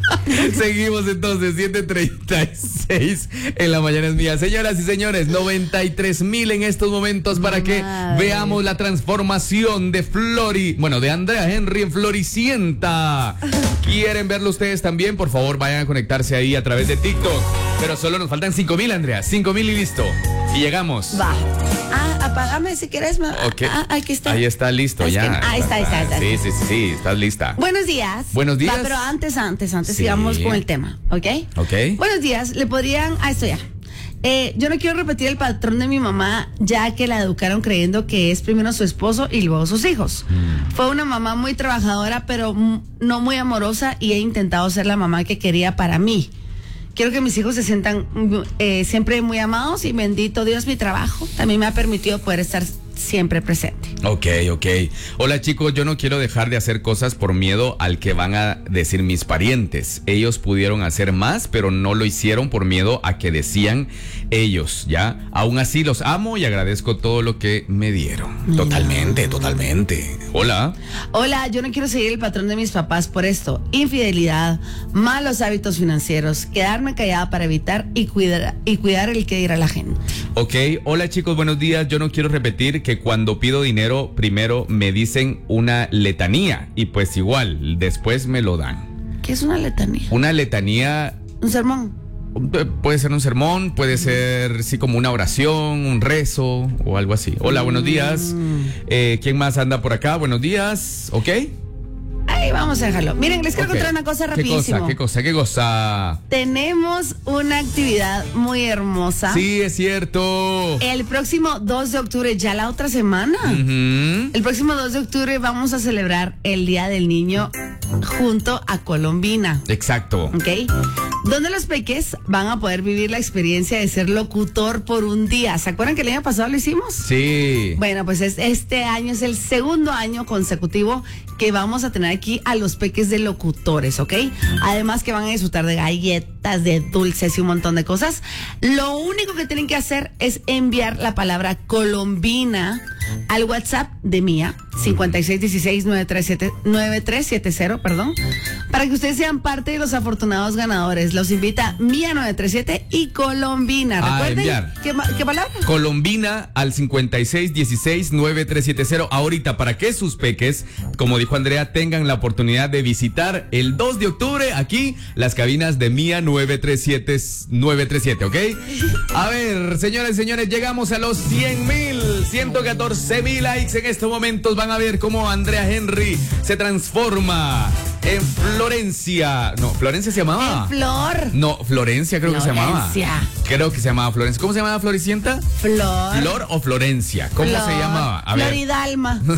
Seguimos entonces, 7:36 en la mañana es mía. Señoras y señores, 93,000 en estos momentos para que veamos la transformación de de Andrea Henry en Floricienta. ¿Quieren verlo ustedes también? Por favor, vayan a conectarse ahí a través de TikTok. Pero solo nos faltan 5,000, Andrea. 5,000 y listo. Y llegamos. Va. Apágame si quieres. Okay. Aquí está. Ahí está, listo, ya. Ahí está. Sí, estás lista. Buenos días. Buenos días. Va, pero antes, Sí. sigamos con el tema, ¿ok? Buenos días, le podrían... esto ya. Yo no quiero repetir el patrón de mi mamá, ya que la educaron creyendo que es primero su esposo y luego sus hijos. Fue una mamá muy trabajadora, pero no muy amorosa, y he intentado ser la mamá que quería para mí. Quiero que mis hijos se sientan siempre muy amados, y bendito Dios, mi trabajo también me ha permitido poder estar siempre presente. Ok. Hola chicos, yo no quiero dejar de hacer cosas por miedo al que van a decir mis parientes. Ellos pudieron hacer más, pero no lo hicieron por miedo a que decían ellos, ¿ya? Aún así los amo y agradezco todo lo que me dieron. Totalmente. Hola, yo no quiero seguir el patrón de mis papás por esto: infidelidad, malos hábitos financieros, quedarme callada para evitar y cuidar el que dirá la gente. Ok, hola chicos, buenos días. Yo no quiero repetir que cuando pido dinero primero me dicen una letanía y pues igual después me lo dan. ¿Qué es una letanía? Una letanía... ¿Un sermón? Puede ser un sermón, puede ser sí como una oración, un rezo o algo así. Hola, buenos días. ¿Quién más anda por acá? Buenos días, ¿ok? Ahí vamos a dejarlo. Miren, les quiero contar una cosa rapidísimo. ¿Qué cosa? Tenemos una actividad muy hermosa. Sí, es cierto. El próximo 2 de octubre, ya la otra semana. El próximo 2 de octubre vamos a celebrar el Día del Niño junto a Colombina. Exacto. ¿Ok? Donde los peques van a poder vivir la experiencia de ser locutor por un día. ¿Se acuerdan que el año pasado lo hicimos? Sí. Bueno, pues este año es el segundo año consecutivo que vamos a tener aquí a los peques de locutores, ¿ok? Además que van a disfrutar de galletas, de dulces y un montón de cosas. Lo único que tienen que hacer es enviar la palabra Colombina al WhatsApp de Mía, 5616-9370, para que ustedes sean parte de los afortunados ganadores. Los invita Mía 937 y Colombina. Recuerden, ¿qué palabra? Colombina al 5616-9370. Ahorita, para que sus peques, como dijo Andrea, tengan la oportunidad de visitar el 2 de octubre aquí las cabinas de Mía 937, ¿ok? A ver, señores y señores, llegamos a los 100,000, 114,000 likes en estos momentos. Van a ver cómo Andrea Henry se transforma en Florencia. No, ¿Florencia se llamaba? En Flor. No, Florencia creo que se llamaba. Creo que se llamaba Florencia. ¿Cómo se llamaba Floricienta? Flor. ¿Flor o Florencia? ¿Cómo se llamaba? A ver. Floridalma.